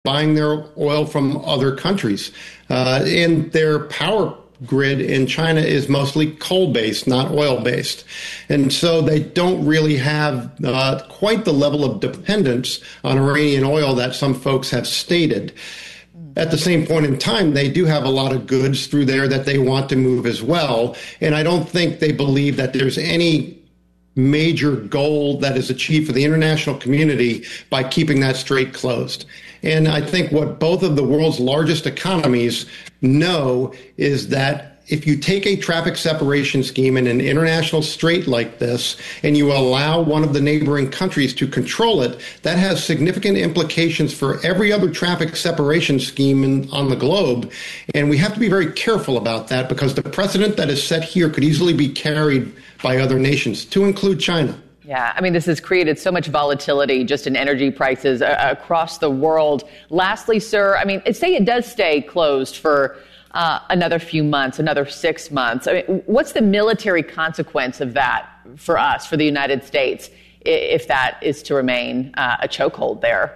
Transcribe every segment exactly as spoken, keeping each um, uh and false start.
buying their oil from other countries. Uh, and their power grid in China is mostly coal-based, not oil-based. And so they don't really have uh, quite the level of dependence on Iranian oil that some folks have stated. At the same point in time, they do have a lot of goods through there that they want to move as well. And I don't think they believe that there's any major goal that is achieved for the international community by keeping that strait closed. And I think what both of the world's largest economies know is that if you take a traffic separation scheme in an international strait like this and you allow one of the neighboring countries to control it, that has significant implications for every other traffic separation scheme in, on the globe. And we have to be very careful about that because the precedent that is set here could easily be carried by other nations, to include China. Yeah, I mean, this has created so much volatility just in energy prices uh, across the world. Lastly, sir, I mean, say it does stay closed for uh, another few months, another six months. I mean, what's the military consequence of that for us, for the United States, if that is to remain uh, a chokehold there?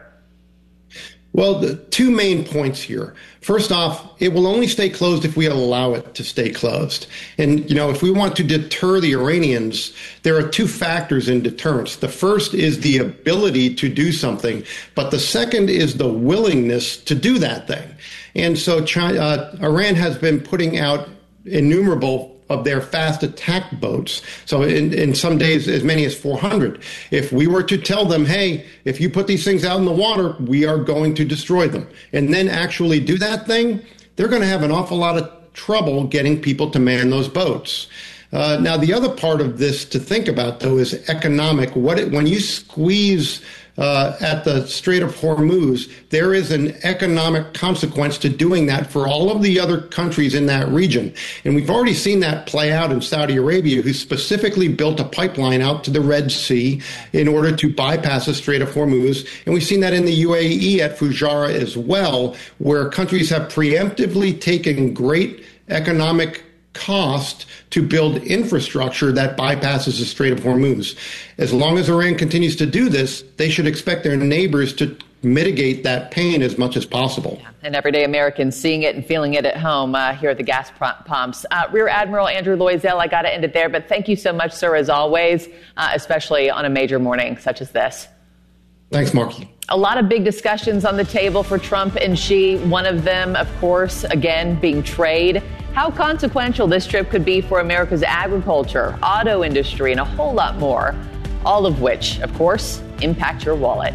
Well, the two main points here. First off, it will only stay closed if we allow it to stay closed. And, you know, if we want to deter the Iranians, there are two factors in deterrence. The first is the ability to do something, but the second is the willingness to do that thing. And so China, uh, Iran has been putting out innumerable of their fast attack boats. So in, in some days, as many as four hundred. If we were to tell them, hey, if you put these things out in the water, we are going to destroy them, and then actually do that thing, they're going to have an awful lot of trouble getting people to man those boats. Uh, now, the other part of this to think about, though, is economic. What it, when you squeeze uh, at the Strait of Hormuz, there is an economic consequence to doing that for all of the other countries in that region. And we've already seen that play out in Saudi Arabia, who specifically built a pipeline out to the Red Sea in order to bypass the Strait of Hormuz. And we've seen that in the U A E at Fujairah as well, where countries have preemptively taken great economic cost to build infrastructure that bypasses the Strait of Hormuz. As long as Iran continues to do this, they should expect their neighbors to mitigate that pain as much as possible. Yeah. And everyday Americans seeing it and feeling it at home uh, here at the gas pumps. Uh, Rear Admiral Andrew Loisel, I got to end it there, but thank you so much, sir, as always, uh, especially on a major morning such as this. Thanks, Marky. A lot of big discussions on the table for Trump and Xi. One of them, of course, again, being trade. How consequential this trip could be for America's agriculture, auto industry, and a whole lot more. All of which, of course, impact your wallet.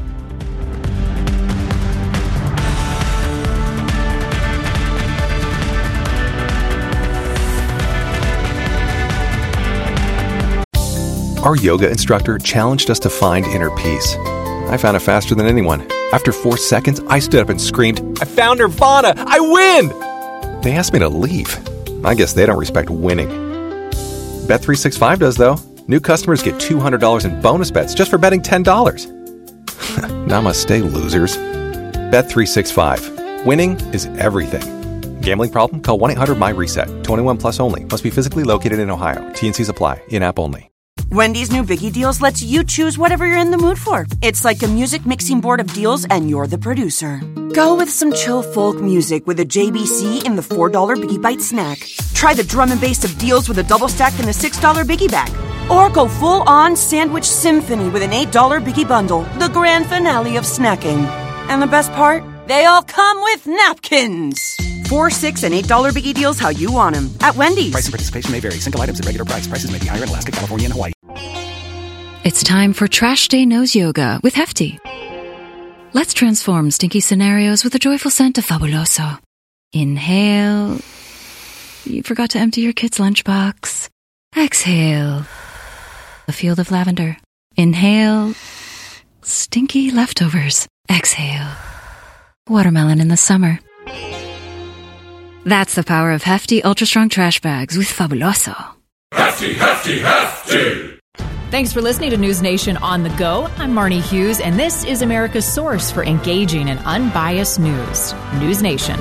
Our yoga instructor challenged us to find inner peace. I found it faster than anyone. After four seconds, I stood up and screamed, "I found Nirvana! I win!" They asked me to leave. I guess they don't respect winning. Bet three sixty-five does, though. New customers get two hundred dollars in bonus bets just for betting ten dollars. Namaste, losers. Bet three sixty-five. Winning is everything. Gambling problem? Call one eight hundred my reset. twenty-one plus only. Must be physically located in Ohio. T N Cs apply. In-app only. Wendy's new Biggie Deals lets you choose whatever you're in the mood for. It's like a music mixing board of deals, and you're the producer. Go with some chill folk music with a J B C in the four dollar Biggie Bite snack. Try the drum and bass of deals with a double stack in the six dollar Biggie Bag. Or go full-on sandwich symphony with an eight dollar Biggie Bundle, the grand finale of snacking. And the best part? They all come with napkins. Four, six, and eight dollar Biggie Deals how you want them at Wendy's. Price and participation may vary. Single items at regular price. Prices may be higher in Alaska, California, and Hawaii. It's time for Trash Day Nose Yoga with Hefty. Let's transform stinky scenarios with a joyful scent of Fabuloso. Inhale. You forgot to empty your kid's lunchbox. Exhale. A field of lavender. Inhale. Stinky leftovers. Exhale. Watermelon in the summer. That's the power of Hefty Ultra Strong Trash Bags with Fabuloso. Hefty, Hefty, Hefty! Thanks for listening to News Nation on the Go. I'm Marnie Hughes, and this is America's source for engaging and unbiased news. News Nation.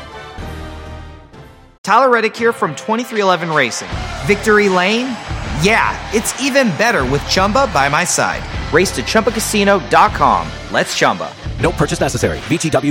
Tyler Reddick here from twenty-three eleven Racing. Victory Lane? Yeah, it's even better with Chumba by my side. Race to Chumba Casino dot com. Let's Chumba. No purchase necessary. V G W